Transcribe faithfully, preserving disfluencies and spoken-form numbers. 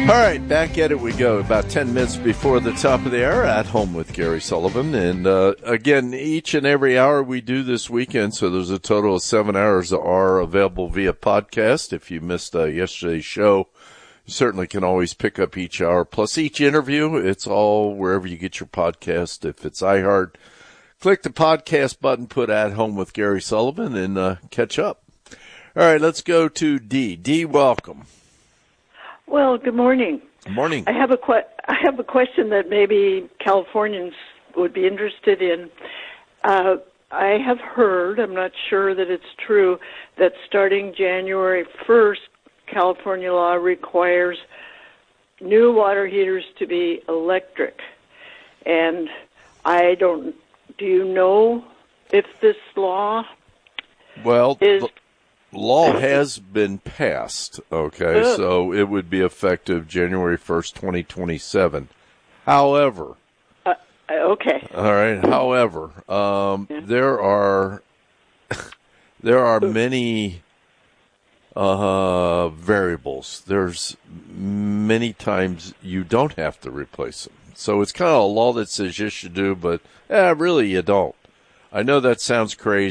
All right, back at it we go. About ten minutes before the top of the hour, At Home with Gary Sullivan. And uh, again, each and every hour we do this weekend, so there's a total of seven hours that are available via podcast. If you missed uh, yesterday's show, you certainly can always pick up each hour. Plus each interview, it's all wherever you get your podcast. If it's iHeart, click the podcast button, put At Home with Gary Sullivan, and uh, catch up. All right, let's go to Dee. Dee, welcome. Well, good morning. Good morning. I have a que- I have a question that maybe Californians would be interested in. Uh, I have heard, I'm not sure that it's true, that starting January first, California law requires new water heaters to be electric. And I don't, do you know if this law well, is... Law has been passed, okay, Ugh. so it would be effective January first, twenty twenty-seven. However, Uh, okay. all right, however, um, Yeah. there are there are many uh, variables. There's many times you don't have to replace them. So it's kind of a law that says yes, you do, but eh, really you don't. I know that sounds crazy.